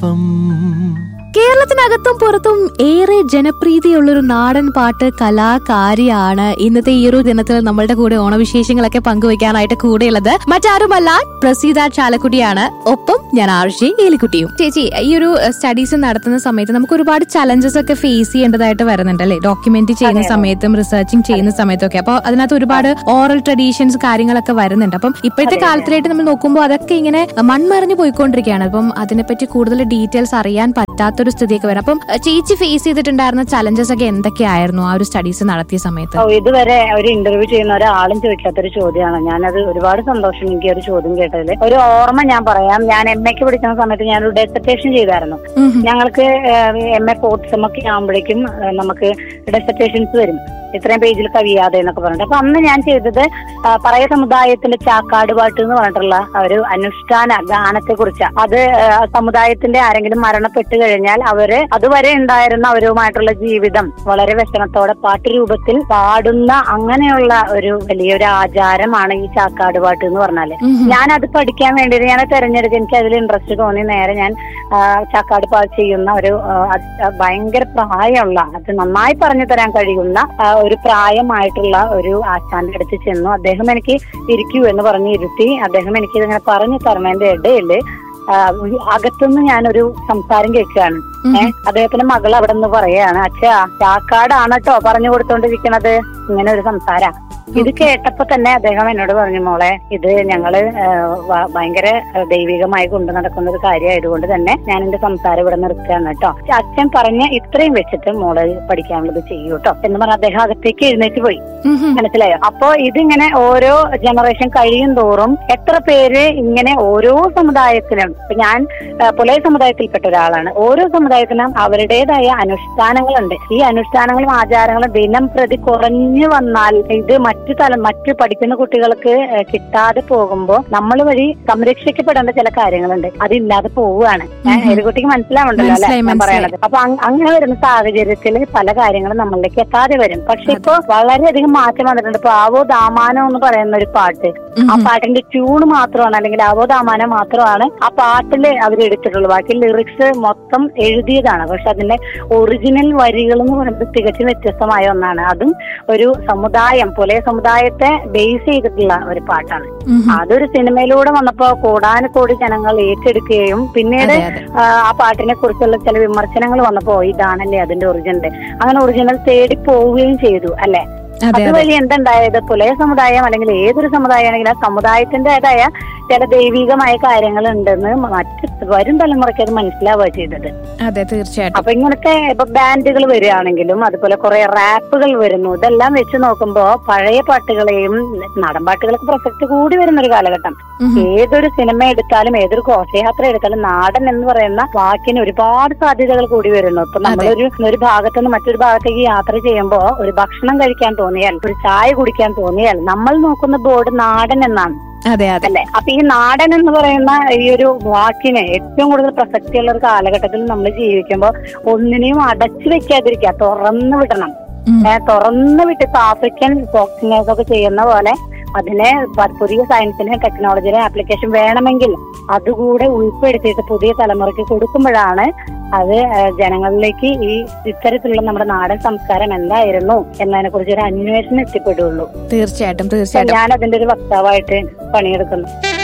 ഒപ്പം. കേരളത്തിനകത്തും പുറത്തും ഏറെ ജനപ്രീതിയുള്ളൊരു നാടൻ പാട്ട് കലാകാരിയാണ് ഇന്നത്തെ ഈ ഒരു ദിനത്തിൽ നമ്മളുടെ കൂടെ ഓണവിശേഷങ്ങളൊക്കെ പങ്കുവയ്ക്കാനായിട്ട് കൂടെയുള്ളത് മറ്റാരുമല്ല പ്രസീത ചാലക്കുടിയാണ്. ഒപ്പം ഞാൻ ആർഷി ഏലിക്കുട്ടിയും. ചേച്ചി, ഈ ഒരു സ്റ്റഡീസ് നടത്തുന്ന സമയത്ത് നമുക്ക് ഒരുപാട് ചലഞ്ചസ് ഒക്കെ ഫേസ് ചെയ്യേണ്ടതായിട്ട് വരുന്നുണ്ട് അല്ലെ? ഡോക്യുമെന്റ് ചെയ്യുന്ന സമയത്തും റിസർച്ചിങ് ചെയ്യുന്ന സമയത്തൊക്കെ. അപ്പൊ അതിനകത്ത് ഒരുപാട് ഓറൽ ട്രഡീഷൻസ് കാര്യങ്ങളൊക്കെ വരുന്നുണ്ട്. അപ്പം ഇപ്പോഴത്തെ കാലത്തിലായിട്ട് നമ്മൾ നോക്കുമ്പോൾ അതൊക്കെ ഇങ്ങനെ മൺമറിഞ്ഞു പോയിക്കൊണ്ടിരിക്കുകയാണ്. അപ്പം അതിനെപ്പറ്റി കൂടുതൽ ഡീറ്റെയിൽസ് അറിയാൻ പറ്റാത്ത ഒരു സ്ഥിതിയൊക്കെ വരും. അപ്പം ചേച്ചി ഫേസ് ചെയ്തിട്ടുണ്ടായിരുന്ന ചലഞ്ചസ് ഒക്കെ എന്തൊക്കെയായിരുന്നു ആ ഒരു സ്റ്റഡീസ് നടത്തിയ സമയത്ത്? ഇതുവരെ ഒരു ഇന്റർവ്യൂ ചെയ്യുന്ന ഒരാളും ചോദിക്കാത്തൊരു ചോദ്യമാണ്. ഞാനത് ഒരുപാട് സന്തോഷം എനിക്ക് ഒരു ചോദ്യം കേട്ടതിൽ. ഒരു ഓർമ്മ ഞാൻ പറയാം. ഞാൻ MA-ക്ക് പഠിക്കുന്ന സമയത്ത് ഞാനൊരു ഡെസർട്ടേഷൻ ചെയ്തായിരുന്നു. ഞങ്ങൾക്ക് MA ഫോർത്ത് സെം ഒക്കെ ആകുമ്പോഴേക്കും നമുക്ക് ഡെസർട്ടേഷൻസ് വരും, ഇത്രയും പേജിൽ കവിയാതെ എന്നൊക്കെ പറഞ്ഞിട്ട്. അപ്പൊ അന്ന് ഞാൻ ചെയ്തത് പറയ സമുദായത്തിന്റെ ചാക്കാട് പാട്ട് എന്ന് പറഞ്ഞിട്ടുള്ള ഒരു അനുഷ്ഠാന ഗാനത്തെ കുറിച്ചാണ്. അത് സമുദായത്തിന്റെ ആരെങ്കിലും മരണപ്പെട്ട് കഴിഞ്ഞാൽ അവര് അതുവരെ ഉണ്ടായിരുന്ന അവരുമായിട്ടുള്ള ജീവിതം വളരെ വിഷമത്തോടെ പാട്ട് രൂപത്തിൽ പാടുന്ന അങ്ങനെയുള്ള ഒരു വലിയൊരു ആചാരമാണ് ഈ ചാക്കാട് പാട്ട് എന്ന് പറഞ്ഞാല്. ഞാനത് പഠിക്കാൻ വേണ്ടിയിട്ട് ഞാൻ തെരഞ്ഞെടുത്ത് എനിക്ക് അതിൽ ഇൻട്രസ്റ്റ് തോന്നി. നേരെ ഞാൻ ചാക്കാട് പാട്ട് ചെയ്യുന്ന ഒരു ഭയങ്കര പ്രായമുള്ള, അത് നന്നായി പറഞ്ഞു തരാൻ കഴിയുന്ന ഒരു പ്രായമായിട്ടുള്ള ഒരു ആശാന്റെ അടുത്ത് ചെന്നു. അദ്ദേഹം എനിക്ക് ഇരിക്കൂ എന്ന് പറഞ്ഞ് ഇരുത്തി. അദ്ദേഹം എനിക്ക് ഇതിങ്ങനെ പറഞ്ഞു തരണതിന്റെ ഇടയില് അകത്തുനിന്ന് ഞാനൊരു സംസാരം കേൾക്കുകയാണ്. അദ്ദേഹത്തിന്റെ മകൾ അവിടെ നിന്ന് പറയാണ്, അച്ഛാ ചാക്കാടാണ് കേട്ടോ പറഞ്ഞു കൊടുത്തോണ്ടിരിക്കണത്. ഇങ്ങനെ ഒരു സംസാരം. ഇത് കേട്ടപ്പോ തന്നെ അദ്ദേഹം എന്നോട് പറഞ്ഞു, മോളെ ഇത് ഞങ്ങള് ഭയങ്കര ദൈവികമായി കൊണ്ടു നടക്കുന്ന ഒരു കാര്യമായതുകൊണ്ട് തന്നെ ഞാൻ എന്റെ സംസാരം ഇവിടെ നിർത്തുകയാണ് കേട്ടോ. അച്ഛൻ പറഞ്ഞ ഇത്രയും വെച്ചിട്ട് മോള് പഠിക്കാനുള്ളത് ചെയ്യൂ കേട്ടോ എന്ന് പറഞ്ഞ അദ്ദേഹം അകത്തേക്ക് എഴുന്നേറ്റ് പോയി. മനസ്സിലായോ? അപ്പോ ഇതിങ്ങനെ ഓരോ ജനറേഷൻ കഴിയും തോറും എത്ര പേര് ഇങ്ങനെ ഓരോ സമുദായത്തിനും, ഇപ്പൊ ഞാൻ പുലയ സമുദായത്തിൽപ്പെട്ട ഒരാളാണ്, ഓരോ സമുദായത്തിനും അവരുടേതായ അനുഷ്ഠാനങ്ങളുണ്ട്. ഈ അനുഷ്ഠാനങ്ങളും ആചാരങ്ങളും ദിനം പ്രതി കുറഞ്ഞു വന്നാൽ ഇത് മറ്റു പഠിക്കുന്ന കുട്ടികൾക്ക് കിട്ടാതെ പോകുമ്പോ നമ്മൾ വഴി സംരക്ഷിക്കപ്പെടേണ്ട ചില കാര്യങ്ങളുണ്ട്, അതില്ലാതെ പോവുകയാണ്. ഒരു കുട്ടിക്ക് മനസ്സിലാവുണ്ടല്ലോ അല്ലെ ഞാൻ പറയണത്. അപ്പൊ അങ്ങനെ വരുന്ന സാഹചര്യത്തിൽ പല കാര്യങ്ങളും നമ്മളിലേക്ക് എത്താതെ വരും. പക്ഷെ ഇപ്പൊ വളരെയധികം മാറ്റം വന്നിട്ടുണ്ട്. ഇപ്പൊ ആവോ ദാമാനം എന്ന് പറയുന്ന ഒരു പാട്ട്, ആ പാട്ടിന്റെ ട്യൂൺ മാത്രമാണ്, അല്ലെങ്കിൽ ആവോ ദാമാനം മാത്രമാണ് ആ പാട്ടില് അവരെടുത്തിട്ടുള്ളൂ. ബാക്കി ലിറിക്സ് മൊത്തം എഴുതിയതാണ്. പക്ഷെ അതിന്റെ ഒറിജിനൽ വരികൾ എന്ന് പറയുന്നത് തികച്ചും വ്യത്യസ്തമായ ഒന്നാണ്. അതും ഒരു സമുദായം പോലെ സമുദായത്തെ ബേസ് ചെയ്തിട്ടുള്ള ഒരു പാട്ടാണ്. അതൊരു സിനിമയിലൂടെ വന്നപ്പോ കോടാനുകോടി ജനങ്ങൾ ഏറ്റെടുക്കുകയും പിന്നീട് ആ പാട്ടിനെ കുറിച്ചുള്ള ചില വിമർശനങ്ങൾ വന്നപ്പോ ഇതാണല്ലേ അതിന്റെ ഒറിജിനൽ, അങ്ങനെ ഒറിജിനൽ തേടി പോവുകയും ചെയ്തു അല്ലെ. അതുവഴി എന്തുണ്ടായത്, പുലയ സമുദായം അല്ലെങ്കിൽ ഏതൊരു സമുദായം ആണെങ്കിലും ആ സമുദായത്തിന്റേതായ ചില ദൈവികമായ കാര്യങ്ങൾ ഉണ്ടെന്ന് മറ്റു വരും തലമുറയ്ക്ക് അത് മനസ്സിലാവുക ചെയ്തത്. അതെ, തീർച്ചയായിട്ടും. അപ്പൊ ഇങ്ങനത്തെ ഇപ്പൊ ബാൻഡുകൾ വരികയാണെങ്കിലും അതുപോലെ കുറെ റാപ്പുകൾ വരുന്നു. ഇതെല്ലാം വെച്ച് നോക്കുമ്പോ പഴയ പാട്ടുകളെയും നാടൻ പാട്ടുകൾക്ക് പ്രസക്തി കൂടി വരുന്ന ഒരു കാലഘട്ടം. ഏതൊരു സിനിമ എടുത്താലും ഏതൊരു ഘോഷയാത്ര എടുത്താലും നാടൻ എന്ന് പറയുന്ന വാക്കിന് ഒരുപാട് സാധ്യതകൾ കൂടി വരുന്നു. ഇപ്പൊ നമ്മളൊരു ഭാഗത്തുനിന്ന് മറ്റൊരു ഭാഗത്തേക്ക് യാത്ര ചെയ്യുമ്പോ ഒരു ഭക്ഷണം കഴിക്കാൻ തോന്നിയാൽ, ഒരു ചായ കുടിക്കാൻ തോന്നിയാൽ നമ്മൾ നോക്കുന്ന ബോർഡ് നാടൻ എന്നാണ്. അതെ അല്ലേ? അപ്പൊ ഈ നാടൻ എന്ന് പറയുന്ന ഈ ഒരു വാക്കിന് ഏറ്റവും കൂടുതൽ പ്രസക്തിയുള്ള ഒരു കാലഘട്ടത്തിൽ നമ്മൾ ജീവിക്കുമ്പോൾ ഒന്നിനെയും അടച്ചു വെക്കാതിരിക്കുക, തുറന്നു വിടണം. തുറന്നു വിട്ട് ഇപ്പൊ ആഫ്രിക്കൻ ഫോക്ക് സിംഗേഴ്സ് ഒക്കെ ചെയ്യുന്ന പോലെ അതിനെ പുതിയ സയൻസിന് ടെക്നോളജിയുടെ ആപ്ലിക്കേഷൻ വേണമെങ്കിൽ അതുകൂടെ ഉൾപ്പെടുത്തിയിട്ട് പുതിയ തലമുറയ്ക്ക് കൊടുക്കുമ്പോഴാണ് അത് ജനങ്ങളിലേക്ക് ഈ ഇത്തരത്തിലുള്ള നമ്മുടെ നാടൻ സംസ്കാരം എന്തായിരുന്നു എന്നതിനെ കുറിച്ച് ഒരു അന്വേഷണം എത്തിപ്പെടുള്ളൂ. തീർച്ചയായിട്ടും തീർച്ചയായിട്ടും ഞാൻ അതിന്റെ ഒരു വക്താവായിട്ട് പണിയെടുക്കുന്നു.